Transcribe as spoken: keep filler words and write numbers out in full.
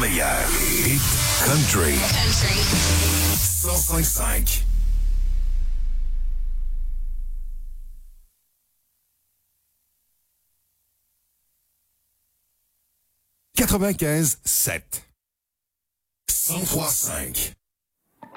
meilleur. Hit Country. Country. cent cinq cinq. quatre-vingt-quinze sept. cent trois cinq.